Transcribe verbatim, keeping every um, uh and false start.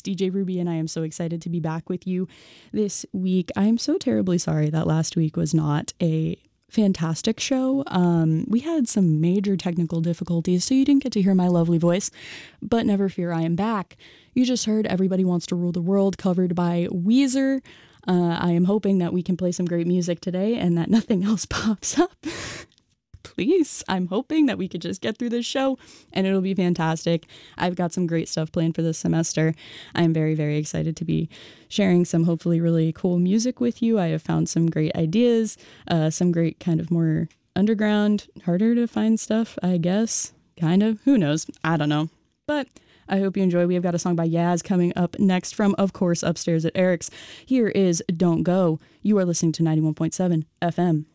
D J Ruby, and I am so excited to be back with you this week. I am so terribly sorry that last week was not a fantastic show. Um, we had some major technical difficulties, so you didn't get to hear my lovely voice, but never fear, I am back. You just heard Everybody Wants to Rule the World, covered by Weezer. Uh, I am hoping that we can play some great music today and that nothing else pops up. Please, I'm hoping that we could just get through this show and it'll be fantastic. I've got some great stuff planned for this semester. I'm very, very excited to be sharing some hopefully really cool music with you. I have found some great ideas, uh, some great kind of more underground, harder to find stuff, I guess. Kind of. Who knows? I don't know. But I hope you enjoy. We have got a song by Yaz coming up next from, of course, Upstairs at Eric's. Here is Don't Go. You are listening to ninety-one point seven F M.